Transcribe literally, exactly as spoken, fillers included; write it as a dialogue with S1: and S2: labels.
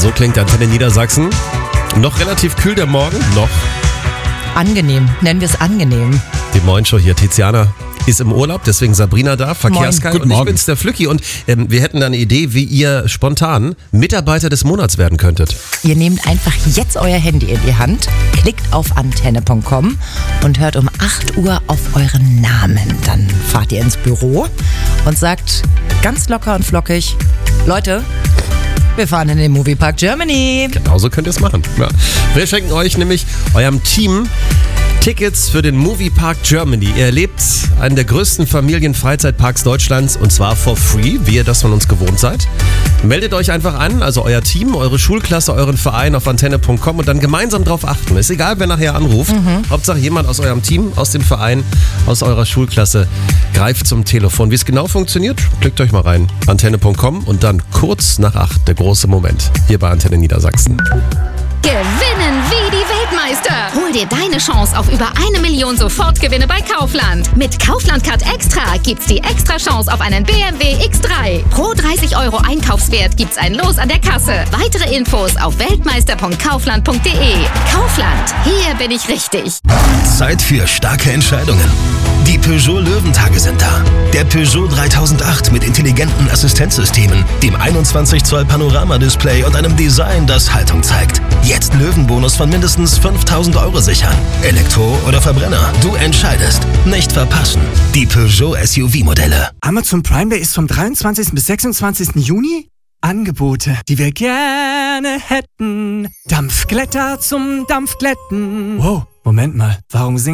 S1: So klingt Antenne Niedersachsen. Noch relativ kühl der Morgen, noch.
S2: Angenehm, nennen wir es angenehm.
S1: Die Morgenshow hier, Tiziana ist im Urlaub, deswegen Sabrina da, Verkehrskai und ich bin's, der Flücki. Und ähm, wir hätten da eine Idee, wie ihr spontan Mitarbeiter des Monats werden könntet.
S2: Ihr nehmt einfach jetzt euer Handy in die Hand, klickt auf antenne punkt com und hört um acht Uhr auf euren Namen. Dann fahrt ihr ins Büro und sagt ganz locker und flockig: Leute, wir fahren in den Moviepark Germany.
S1: Genauso könnt ihr es machen. Ja. Wir schenken euch nämlich eurem Team Tickets für den Moviepark Germany. Ihr erlebt einen der größten Familienfreizeitparks Deutschlands und zwar for free, wie ihr das von uns gewohnt seid. Meldet euch einfach an, also euer Team, eure Schulklasse, euren Verein auf antenne punkt com und dann gemeinsam drauf achten. Ist egal, wer nachher anruft. Mhm. Hauptsache jemand aus eurem Team, aus dem Verein, aus eurer Schulklasse greift zum Telefon. Wie es genau funktioniert, klickt euch mal rein. antenne punkt com und dann kurz nach acht der große Moment hier bei Antenne Niedersachsen.
S3: Gewinnen wie die Weltmeister. Hol dir deine Chance auf über eine Million Sofortgewinne bei Kaufland. Mit Kaufland Card Extra gibt's die extra Chance auf einen B M W X drei. Pro dreißig Euro Einkaufswert gibt's ein Los an der Kasse. Weitere Infos auf weltmeister punkt kaufland punkt de. Kaufland, hier bin ich richtig.
S4: Zeit für starke Entscheidungen. Die Peugeot Löwentage sind da. Der Peugeot dreitausendacht mit intelligenten Assistenzsystemen, dem einundzwanzig Zoll Panorama-Display und einem Design, das Haltung zeigt. Jetzt Löwenbonus von mindestens fünftausend Euro sichern. Elektro oder Verbrenner, du entscheidest. Nicht verpassen. Die Peugeot S U V-Modelle.
S5: Amazon Prime Day ist vom dreiundzwanzigsten bis sechsundzwanzigsten Juni. Angebote, die wir gerne hätten. Dampfglätter zum Dampfglätten. Wow, Moment mal, warum singe